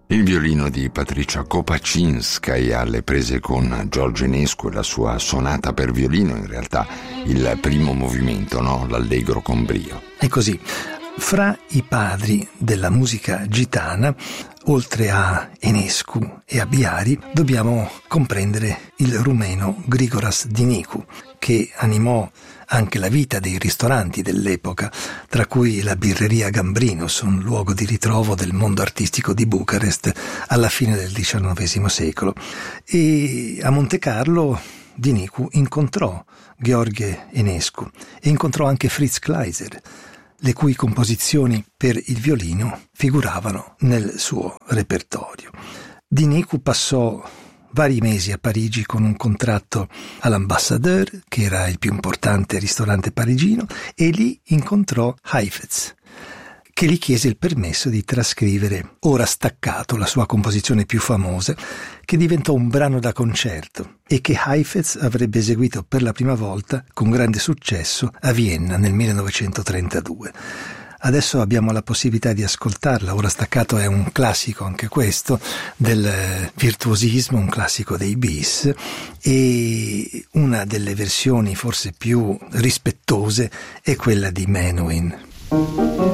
Il violino di Patricia Kopaczynskaja alle prese con George Enescu e la sua sonata per violino, in realtà il primo movimento, no? L'allegro con brio. È così. Fra i padri della musica gitana, oltre a Enescu e a Biari, dobbiamo comprendere il rumeno Grigoras Dinicu, che animò anche la vita dei ristoranti dell'epoca, tra cui la birreria Gambrinus, un luogo di ritrovo del mondo artistico di Bucarest alla fine del XIX secolo. E a Monte Carlo Dinicu incontrò Gheorghe Enescu e incontrò anche Fritz Kleiser, le cui composizioni per il violino figuravano nel suo repertorio. Dinicu passò vari mesi a Parigi con un contratto all'Ambassadeur, che era il più importante ristorante parigino, e lì incontrò Heifetz, che gli chiese il permesso di trascrivere Ora staccato, la sua composizione più famosa, che diventò un brano da concerto e che Heifetz avrebbe eseguito per la prima volta con grande successo a Vienna nel 1932. Adesso abbiamo la possibilità di ascoltarla. Ora staccato è un classico anche questo del virtuosismo, un classico dei bis, e una delle versioni forse più rispettose è quella di Menuhin.